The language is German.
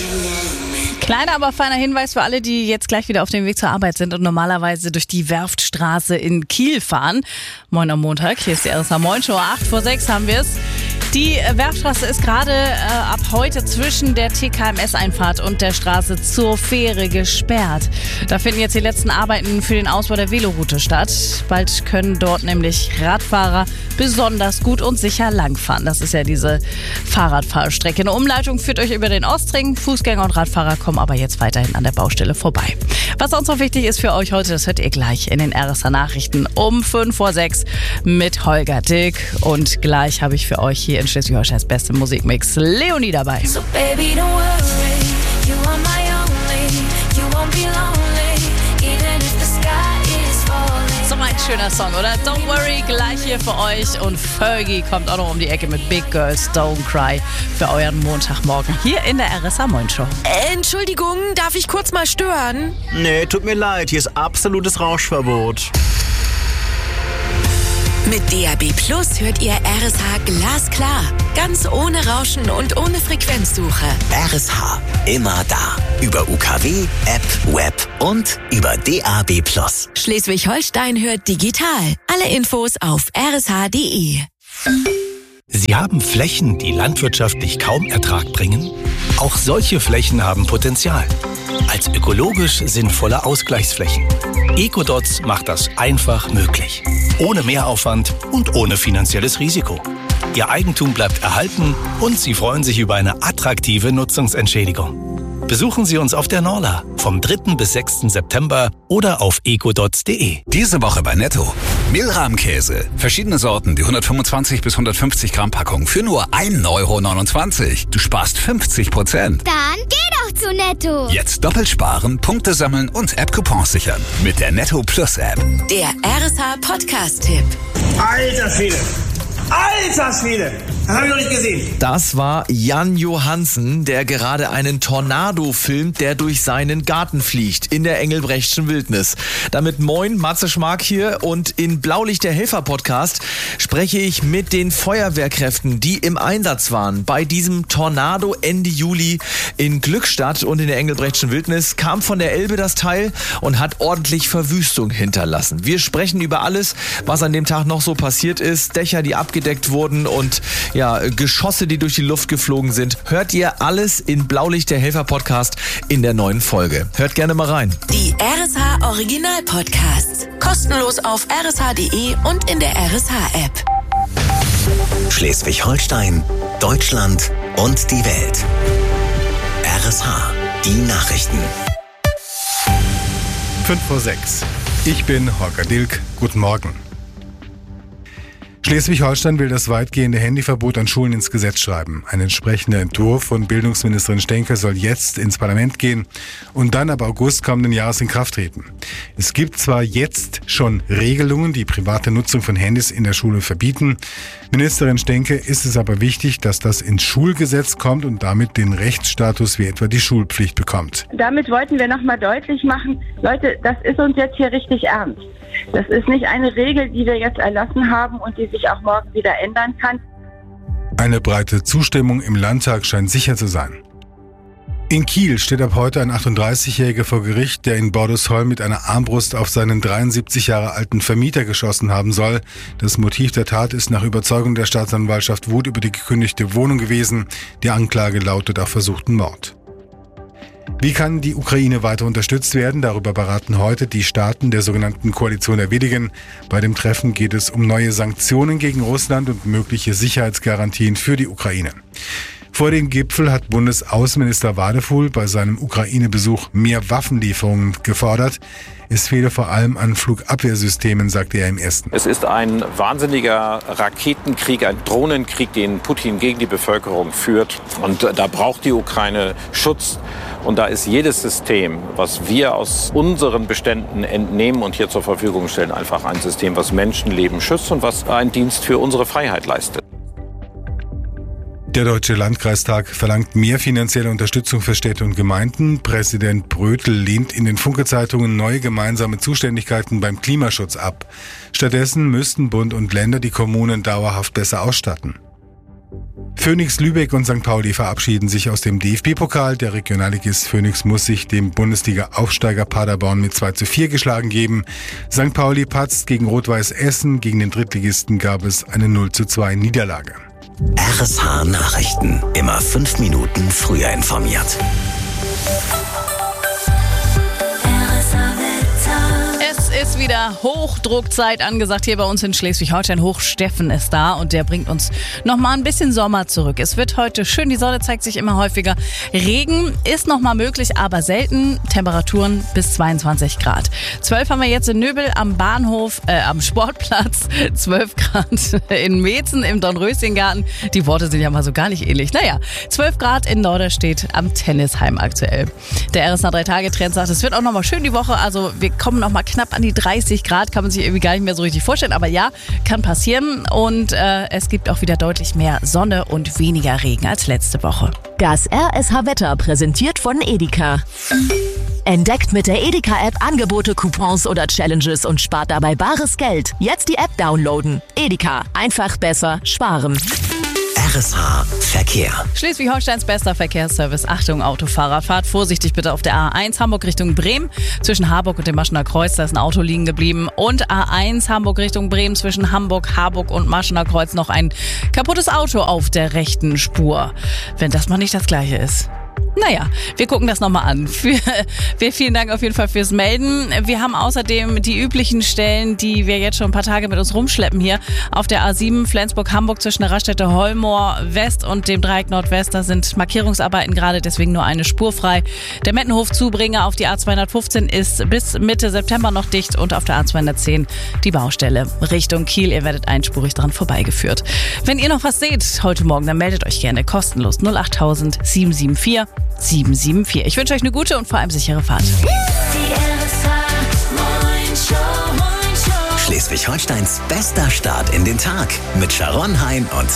Kleiner, aber feiner Hinweis für alle, die jetzt gleich wieder auf dem Weg zur Arbeit sind und normalerweise durch die Werftstraße in Kiel fahren. Moin am Montag, hier ist die RSH Moin Show, 8:06 haben wir es. Die Werftstraße ist gerade ab heute zwischen der TKMS-Einfahrt und der Straße zur Fähre gesperrt. Da finden jetzt die letzten Arbeiten für den Ausbau der Veloroute statt. Bald können dort nämlich Radfahrer besonders gut und sicher langfahren. Das ist ja diese Fahrradfahrstrecke. Eine Umleitung führt euch über den Ostring. Fußgänger und Radfahrer kommen aber jetzt weiterhin an der Baustelle vorbei. Was sonst noch wichtig ist für euch heute, das hört ihr gleich in den RSH Nachrichten um 5:06 mit Holger Dick. Und gleich habe ich für euch hier in Schleswig-Holsteins beste Musikmix Leonie dabei. So baby, don't worry, you are my only, you won't be lonely, even if the sky is falling. So ein schöner Song, oder? Don't worry, gleich hier für euch. Und Fergie kommt auch noch um die Ecke mit Big Girls Don't Cry für euren Montagmorgen hier in der RSH Moin Show. Entschuldigung, darf ich kurz mal stören? Nee, tut mir leid, hier ist absolutes Rauschverbot. Mit DAB Plus hört ihr RSH glasklar. Ganz ohne Rauschen und ohne Frequenzsuche. RSH, immer da. Über UKW, App, Web und über DAB Plus. Schleswig-Holstein hört digital. Alle Infos auf rsh.de. Sie haben Flächen, die landwirtschaftlich kaum Ertrag bringen? Auch solche Flächen haben Potenzial. Als ökologisch sinnvolle Ausgleichsflächen. Ecodots macht das einfach möglich. Ohne Mehraufwand und ohne finanzielles Risiko. Ihr Eigentum bleibt erhalten und Sie freuen sich über eine attraktive Nutzungsentschädigung. Besuchen Sie uns auf der Norla vom 3. bis 6. September oder auf ecodots.de. Diese Woche bei Netto. Mehlrahmkäse. Verschiedene Sorten, die 125 bis 150 Gramm Packung für nur 1,29 €. Du sparst 50%. Dann geh doch zu Netto. Jetzt doppelt sparen, Punkte sammeln und App-Coupons sichern. Mit der Netto Plus App. Der RSH Podcast-Tipp. Alter Schwede! Alter Schwede! Das habe ich noch nicht gesehen. Das war Jan Johansen, der gerade einen Tornado filmt, der durch seinen Garten fliegt in der Engelbrechtschen Wildnis. Damit moin, Matze Schmark hier, und in Blaulicht der Helfer Podcast spreche ich mit den Feuerwehrkräften, die im Einsatz waren. Bei diesem Tornado Ende Juli in Glückstadt und in der Engelbrechtschen Wildnis kam von der Elbe das Teil und hat ordentlich Verwüstung hinterlassen. Wir sprechen über alles, was an dem Tag noch so passiert ist, Dächer, die abgedeckt wurden und Geschosse, die durch die Luft geflogen sind. Hört ihr alles in Blaulicht der Helfer Podcast in der neuen Folge. Hört gerne mal rein. Die RSH Original Podcasts. Kostenlos auf rsh.de und in der RSH App. Schleswig-Holstein, Deutschland und die Welt. RSH, die Nachrichten. 5:06. Ich bin Holger Dilk. Guten Morgen. Schleswig-Holstein will das weitgehende Handyverbot an Schulen ins Gesetz schreiben. Ein entsprechender Entwurf von Bildungsministerin Stenke soll jetzt ins Parlament gehen und dann ab August kommenden Jahres in Kraft treten. Es gibt zwar jetzt schon Regelungen, die private Nutzung von Handys in der Schule verbieten. Ministerin Stenke ist es aber wichtig, dass das ins Schulgesetz kommt und damit den Rechtsstatus wie etwa die Schulpflicht bekommt. Damit wollten wir nochmal deutlich machen, Leute, das ist uns jetzt hier richtig ernst. Das ist nicht eine Regel, die wir jetzt erlassen haben und die sich auch morgen wieder ändern kann. Eine breite Zustimmung im Landtag scheint sicher zu sein. In Kiel steht ab heute ein 38-Jähriger vor Gericht, der in Bordesholm mit einer Armbrust auf seinen 73 Jahre alten Vermieter geschossen haben soll. Das Motiv der Tat ist nach Überzeugung der Staatsanwaltschaft Wut über die gekündigte Wohnung gewesen. Die Anklage lautet auf versuchten Mord. Wie kann die Ukraine weiter unterstützt werden? Darüber beraten heute die Staaten der sogenannten Koalition der Willigen. Bei dem Treffen geht es um neue Sanktionen gegen Russland und mögliche Sicherheitsgarantien für die Ukraine. Vor dem Gipfel hat Bundesaußenminister Wadefuhl bei seinem Ukraine-Besuch mehr Waffenlieferungen gefordert. Es fehle vor allem an Flugabwehrsystemen, sagte er im Essen. Es ist ein wahnsinniger Raketenkrieg, ein Drohnenkrieg, den Putin gegen die Bevölkerung führt. Und da braucht die Ukraine Schutz. Und da ist jedes System, was wir aus unseren Beständen entnehmen und hier zur Verfügung stellen, einfach ein System, was Menschenleben schützt und was einen Dienst für unsere Freiheit leistet. Der Deutsche Landkreistag verlangt mehr finanzielle Unterstützung für Städte und Gemeinden. Präsident Brötel lehnt in den Funke-Zeitungen neue gemeinsame Zuständigkeiten beim Klimaschutz ab. Stattdessen müssten Bund und Länder die Kommunen dauerhaft besser ausstatten. Phoenix Lübeck und St. Pauli verabschieden sich aus dem DFB-Pokal. Der Regionalligist Phoenix muss sich dem Bundesliga-Aufsteiger Paderborn mit 2:4 geschlagen geben. St. Pauli patzt gegen Rot-Weiß Essen. Gegen den Drittligisten gab es eine 0:2 Niederlage. RSH Nachrichten. Immer 5 Minuten früher informiert. Es ist wieder Hochdruckzeit angesagt hier bei uns in Schleswig-Holstein. Hochsteffen ist da und der bringt uns nochmal ein bisschen Sommer zurück. Es wird heute schön, die Sonne zeigt sich immer häufiger. Regen ist nochmal möglich, aber selten. Temperaturen bis 22 Grad. 12 haben wir jetzt in Nöbel am Bahnhof, am Sportplatz. 12 Grad in Meetzen im Dornröschengarten. Die Worte sind ja mal so gar nicht ähnlich. Naja, 12 Grad in Norderstedt am Tennisheim aktuell. Der RSH 3-Tage-Trend sagt, es wird auch nochmal schön die Woche. Also wir kommen nochmal knapp an die 30 Grad, kann man sich irgendwie gar nicht mehr so richtig vorstellen. Aber ja, kann passieren. Und es gibt auch wieder deutlich mehr Sonne und weniger Regen als letzte Woche. Das RSH-Wetter präsentiert von Edeka. Entdeckt mit der Edeka-App Angebote, Coupons oder Challenges und spart dabei bares Geld. Jetzt die App downloaden. Edeka. Einfach besser sparen. RSH Verkehr. Schleswig-Holsteins bester Verkehrsservice. Achtung, Autofahrer, fahrt vorsichtig bitte auf der A1 Hamburg Richtung Bremen. Zwischen Harburg und dem Maschener Kreuz, da ist ein Auto liegen geblieben. Und A1 Hamburg Richtung Bremen zwischen Hamburg, Harburg und Maschener Kreuz noch ein kaputtes Auto auf der rechten Spur. Wenn das mal nicht das Gleiche ist. Naja, wir gucken das nochmal an. Vielen Dank auf jeden Fall fürs Melden. Wir haben außerdem die üblichen Stellen, die wir jetzt schon ein paar Tage mit uns rumschleppen hier. Auf der A7 Flensburg-Hamburg zwischen der Raststätte Holmoor West und dem Dreieck Nordwest. Da sind Markierungsarbeiten gerade, deswegen nur eine Spur frei. Der Mettenhof-Zubringer auf die A215 ist bis Mitte September noch dicht und auf der A210 die Baustelle Richtung Kiel. Ihr werdet einspurig dran vorbeigeführt. Wenn ihr noch was seht heute Morgen, dann meldet euch gerne kostenlos 08000 774 774. Ich wünsche euch eine gute und vor allem sichere Fahrt. Schleswig-Holsteins bester Start in den Tag mit Sharon Hein und